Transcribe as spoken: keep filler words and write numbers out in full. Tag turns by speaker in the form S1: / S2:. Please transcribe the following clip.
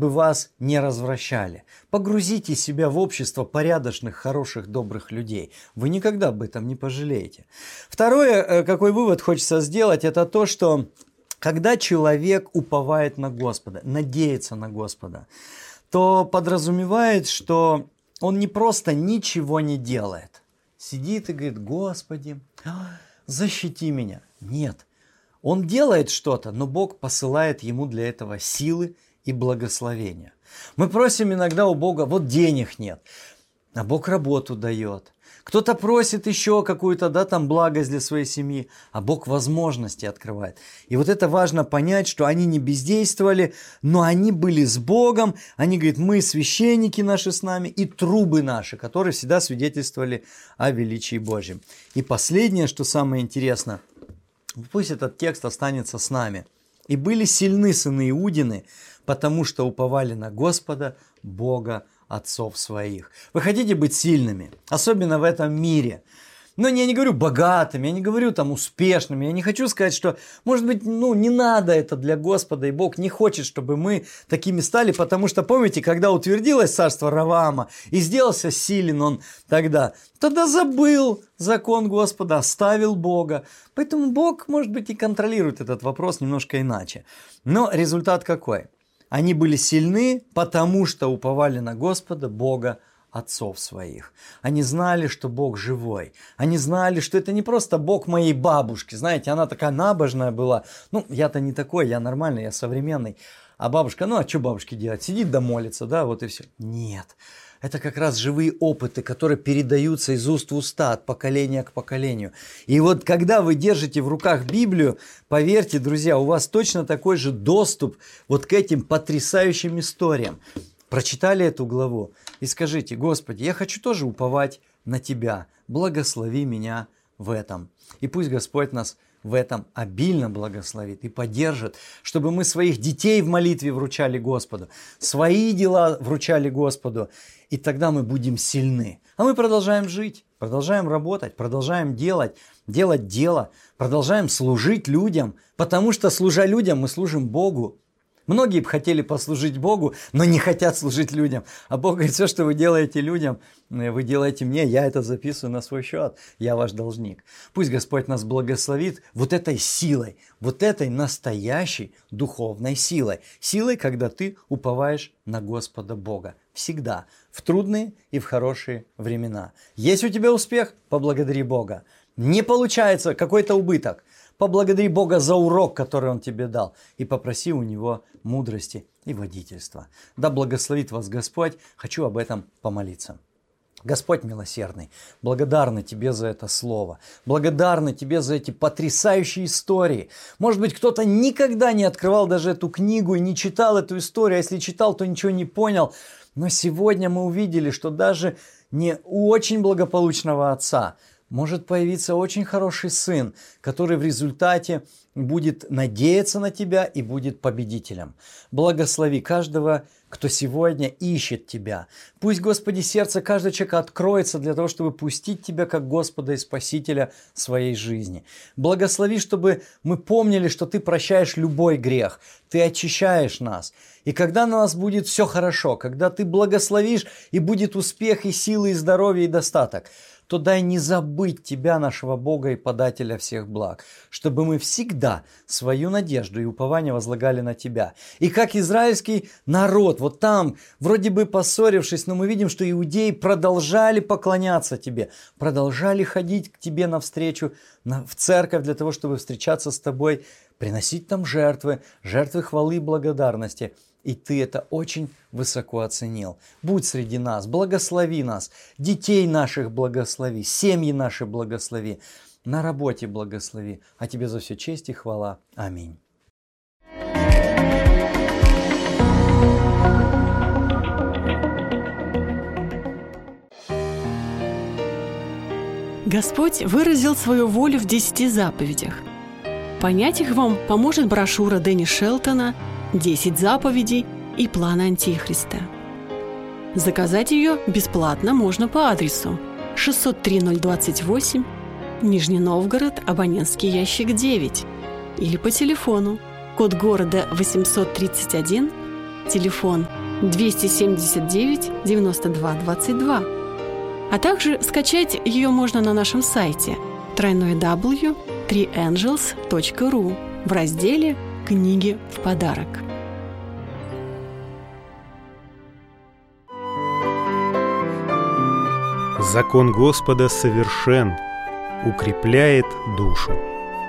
S1: чтобы вас не развращали. Погрузите себя в общество порядочных, хороших, добрых людей. Вы никогда об этом не пожалеете. Второе, какой вывод хочется сделать, это то, что когда человек уповает на Господа, надеется на Господа, то подразумевает, что он не просто ничего не делает. Сидит и говорит: Господи, защити меня. Нет. Он делает что-то, но Бог посылает ему для этого силы и благословения. Мы просим иногда у Бога: вот денег нет, а Бог работу дает. Кто-то просит еще какую-то, да, там благость для своей семьи, а Бог возможности открывает. И вот это важно понять, что они не бездействовали, но они были с Богом. Они говорят: мы священники наши с нами и трубы наши, которые всегда свидетельствовали о величии Божьем. И последнее, что самое интересное, пусть этот текст останется с нами. «И были сильны сыны Иудины, потому что уповали на Господа, Бога отцов своих». Вы хотите быть сильными, особенно в этом мире. Но я не говорю богатыми, я не говорю там успешными, я не хочу сказать, что, может быть, ну, не надо это для Господа, и Бог не хочет, чтобы мы такими стали, потому что, помните, когда утвердилось царство Раваама и сделался силен он тогда, тогда забыл закон Господа, оставил Бога. Поэтому Бог, может быть, и контролирует этот вопрос немножко иначе. Но результат какой? Они были сильны, потому что уповали на Господа, Бога отцов своих. Они знали, что Бог живой. Они знали, что это не просто Бог моей бабушки. Знаете, она такая набожная была. Ну, я-то не такой, я нормальный, я современный. А бабушка, ну, а что бабушке делать? Сидит да молится, да, вот и все. Нет. Это как раз живые опыты, которые передаются из уст в уста, от поколения к поколению. И вот когда вы держите в руках Библию, поверьте, друзья, у вас точно такой же доступ вот к этим потрясающим историям. Прочитали эту главу и скажите: Господи, я хочу тоже уповать на Тебя, благослови меня в этом. И пусть Господь нас в этом обильно благословит и поддержит, чтобы мы своих детей в молитве вручали Господу, свои дела вручали Господу, и тогда мы будем сильны. А мы продолжаем жить, продолжаем работать, продолжаем делать, делать дело, продолжаем служить людям, потому что, служа людям, мы служим Богу. Многие бы хотели послужить Богу, но не хотят служить людям. А Бог говорит: все, что вы делаете людям, вы делаете мне, я это записываю на свой счет, я ваш должник. Пусть Господь нас благословит вот этой силой, вот этой настоящей духовной силой. Силой, когда ты уповаешь на Господа Бога. Всегда, в трудные и в хорошие времена. Есть у тебя успех? Поблагодари Бога. Не получается какой-то убыток? Поблагодари Бога за урок, который Он тебе дал, и попроси у Него мудрости и водительства. Да благословит вас Господь. Хочу об этом помолиться. Господь милосердный, благодарны Тебе за это слово, благодарны Тебе за эти потрясающие истории. Может быть, кто-то никогда не открывал даже эту книгу и не читал эту историю, а если читал, то ничего не понял. Но сегодня мы увидели, что даже не у очень благополучного отца может появиться очень хороший сын, который в результате будет надеяться на Тебя и будет победителем. Благослови каждого, кто сегодня ищет Тебя. Пусть, Господи, сердце каждого человека откроется для того, чтобы пустить Тебя как Господа и Спасителя своей жизни. Благослови, чтобы мы помнили, что Ты прощаешь любой грех, Ты очищаешь нас. И когда на нас будет все хорошо, когда Ты благословишь и будет успех и силы, и здоровье, и достаток, то дай не забыть Тебя, нашего Бога и подателя всех благ, чтобы мы всегда свою надежду и упование возлагали на Тебя. И как израильский народ, вот там, вроде бы поссорившись, но мы видим, что иудеи продолжали поклоняться Тебе, продолжали ходить к Тебе навстречу, в церковь для того, чтобы встречаться с Тобой, приносить там жертвы, жертвы хвалы и благодарности. И Ты это очень высоко оценил. Будь среди нас, благослови нас, детей наших благослови, семьи наши благослови, на работе благослови. А Тебе за все честь и хвала. Аминь.
S2: Господь выразил свою волю в десяти заповедях. Понять их вам поможет брошюра Дэнни Шелтона «Десять заповедей и план Антихриста». Заказать ее бесплатно можно по адресу шестьсот три ноль двадцать восемь, Нижний Новгород, абонентский ящик девять, или по телефону, код города восемьсот тридцать один, телефон двести семьдесят девять девяносто два двадцать два. А также скачать ее можно на нашем сайте дабл ю дабл ю дабл ю точка три энджелс точка ру в разделе «Книги в подарок».
S3: Закон Господа совершен, укрепляет душу.